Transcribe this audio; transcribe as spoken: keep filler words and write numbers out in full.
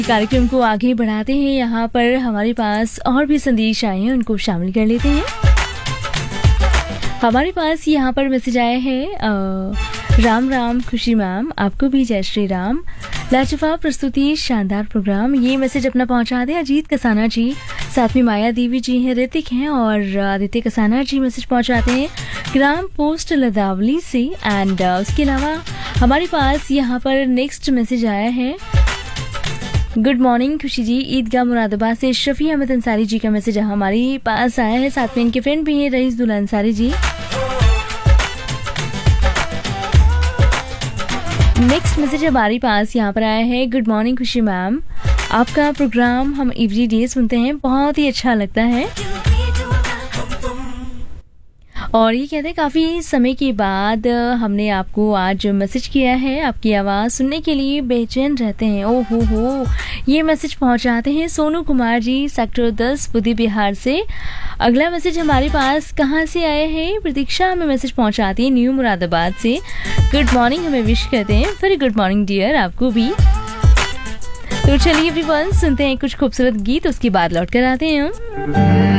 कार्यक्रम को आगे बढ़ाते हैं। यहाँ पर हमारे पास और भी संदेश आए हैं, उनको शामिल कर लेते हैं। हमारे पास यहाँ पर मैसेज आया है, राम राम खुशी मैम, आपको भी जय श्री राम। लाजवाब प्रस्तुति, शानदार प्रोग्राम। ये मैसेज अपना पहुंचा दे अजीत कसाना जी, साथ में माया देवी जी हैं, ऋतिक हैं और आदित्य कसाना जी मैसेज पहुंचाते हैं ग्राम पोस्ट लदावली से। एंड उसके अलावा हमारे पास यहाँ पर नेक्स्ट मैसेज आया है, गुड मॉर्निंग खुशी जी, ईदगाह मुरादाबाद से शफी अहमद अंसारी जी का मैसेज हमारे पास आया है। साथ में इनके फ्रेंड भी हैं rice Dulla Ansari ji. Next message हमारे पास यहाँ पर आया है, गुड मॉर्निंग खुशी मैम, आपका प्रोग्राम हम एवरी डे सुनते हैं, बहुत ही अच्छा लगता है। और ये कहते हैं काफ़ी समय के बाद हमने आपको आज मैसेज किया है, आपकी आवाज़ सुनने के लिए बेचैन रहते हैं। ओ हो हो, ये मैसेज पहुंचाते हैं सोनू कुमार जी, सेक्टर दस बुद्धि बिहार से। अगला मैसेज हमारे पास कहाँ से आया है, प्रतीक्षा हमें मैसेज पहुंचाती है न्यू मुरादाबाद से। गुड मॉर्निंग हमें विश करते हैं, वेरी गुड मॉर्निंग डियर आपको भी। तो चलिए एवरीवन, सुनते हैं कुछ खूबसूरत गीत, उसके बाद लौट कर आते हैं हम।